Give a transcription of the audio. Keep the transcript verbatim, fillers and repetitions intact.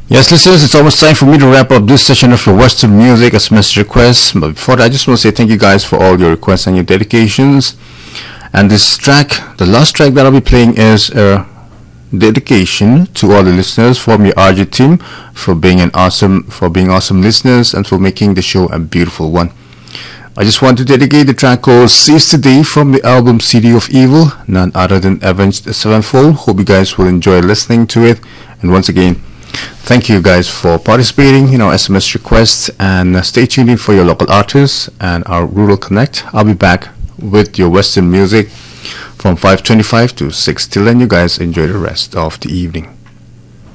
Yes, listeners, it's almost time for me to wrap up this session of your Western Music as message requests. But before that, I just want to say thank you guys for all your requests and your dedications. And this track, the last track that I'll be playing, is a dedication to all the listeners from your R J team for being an awesome, for being awesome listeners and for making the show a beautiful one. I just want to dedicate the track called Seize the Day from the album City of Evil, none other than Avenged Sevenfold. Hope you guys will enjoy listening to it. And once again, thank you guys for participating in our S M S requests, and uh, stay tuned in for your local artists and our Rural Connect. I'll be back with your Western music from five twenty-five to six till then. You guys enjoy the rest of the evening.